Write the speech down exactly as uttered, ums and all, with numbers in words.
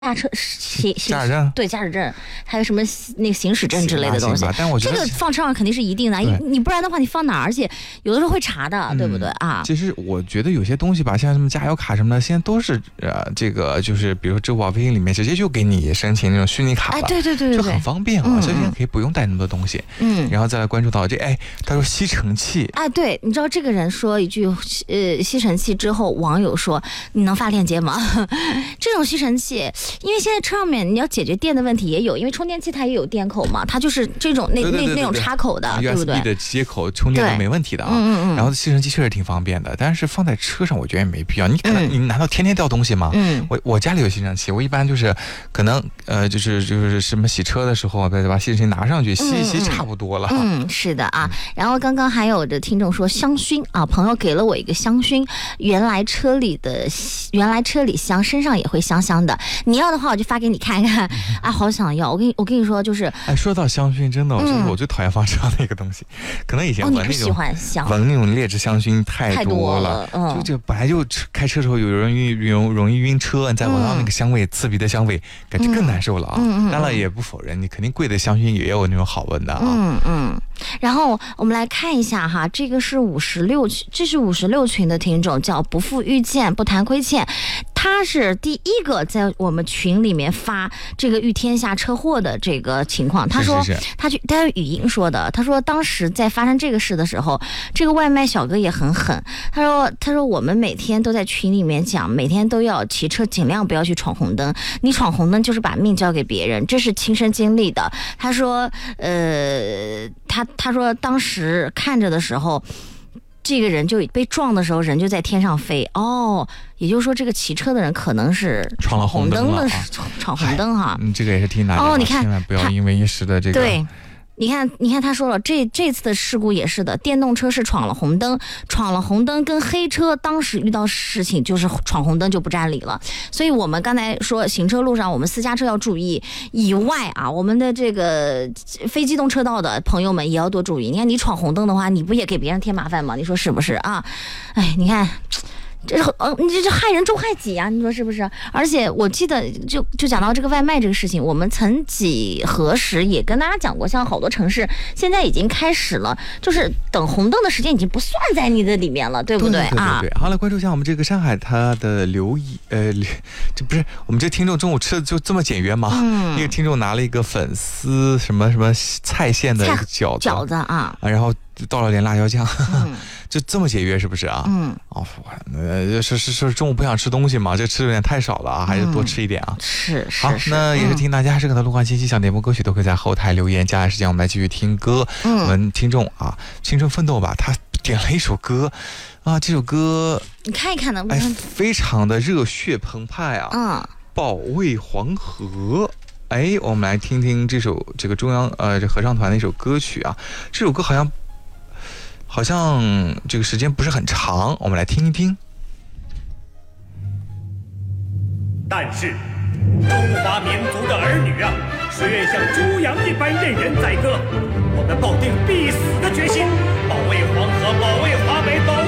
驾车行驾驶证， 对驾驶证，还有什么那个行驶证之类的东西。 但我觉得这个放车上肯定是一定的，你不然的话你放哪儿？而且有的时候会查的，嗯、对不对啊？ 其实我觉得有些东西吧，像什么加油卡什么的，现在都是呃这个就是比如支付宝、微信里面直接就给你申请那种虚拟卡了， 哎，对对对对， 就很方便啊， 嗯、 所以可以不用带那么多东西。嗯，然后再来关注到这，哎，他说吸尘器， 哎，对，你知道这个人说一句呃吸尘器之后，网友说你能发链接吗？这种吸尘器，因为现在车上面你要解决电的问题也有，因为充电器它也有电口嘛，它就是这种那那那种插口的，对不对 ？U S B 的接口充电都没问题的啊。嗯嗯嗯。然后吸尘器确实挺方便的，但是放在车上我觉得也没必要。你可能、嗯、你难道天天掉东西吗？嗯。我我家里有吸尘器，我一般就是可能呃就是就是什么洗车的时候，对吧？吸尘器拿上去吸一吸差不多了。 嗯，是的啊。然后刚刚还有的听众说香薰啊，朋友给了我一个香薰，原来车里的原来车里香，身上也会香香的。你要的话我就发给你看看。啊，好想要！我跟你我跟你说，就是哎，说到香薰，真的，这、嗯、是我最讨厌放车上的一个东西。可能以前闻那种、哦、 喜欢香闻那种劣质香薰太多了， 多了嗯、 就这本来就开车的时候有人晕容容易晕车，你再闻到那个香味、嗯、刺鼻的香味，感觉更难受了啊！嗯嗯、当然也不否认，你肯定贵的香薰也有那种好闻的啊。 嗯嗯。然后我们来看一下哈，这个是五十六群，这是五十六群的听众，叫不负遇见不谈亏欠，他是第一个在我们群里面发这个遇天下车祸的这个情况。他说是是是他去他语音说的，他说当时在发生这个事的时候，这个外卖小哥也很狠。他说他说我们每天都在群里面讲，每天都要骑车尽量不要去闯红灯，你闯红灯就是把命交给别人，这是亲身经历的。他说呃他他说当时看着的时候，这个人就被撞的时候人就在天上飞哦，也就是说这个骑车的人可能是闯了红灯了， 闯红灯哈。 嗯，这个也是挺难的哦。 你看， 千万不要因为一时的这个对。你看，你看，他说了，这这次的事故也是的，电动车是闯了红灯，闯了红灯跟黑车当时遇到事情就是闯红灯就不占理了。所以我们刚才说行车路上我们私家车要注意以外啊，我们的这个非机动车道的朋友们也要多注意。你看你闯红灯的话，你不也给别人添麻烦吗？你说是不是啊？哎，你看。这是呃，你这是害人终害己啊！你说是不是？而且我记得就就讲到这个外卖这个事情，我们曾几何时也跟大家讲过，像好多城市现在已经开始了，就是等红灯的时间已经不算在你的里面了，对不对啊？ 对对对对。好，来关注一下我们这个上海它的留意，呃，这不是我们这听众中午吃的就这么简约吗？嗯。一个听众拿了一个粉丝什么什么菜馅的饺子， 饺子啊， 然后倒了点辣椒酱。嗯就这么节约是不是啊？嗯，哦，呃，是是是，中午不想吃东西嘛，这吃的有点太少了啊，还是多吃一点啊。 嗯、是是好，那也是听大家任何的路况信息、想点播歌曲，都可以在后台留言。接下来时间我们来继续听歌。嗯，我们听众啊，青春奋斗吧，他点了一首歌啊，这首歌你看一看能不能？ 哎，非常的热血澎湃啊！嗯，保卫黄河。哎，我们来听听这首这个中央呃这合唱团的一首歌曲啊，这首歌好像。好像这个时间不是很长，我们来听一听。 但是，中华民族的儿女啊，谁愿像猪羊一般任人宰割？我们抱定必死的决心，保卫黄河，保卫华北，保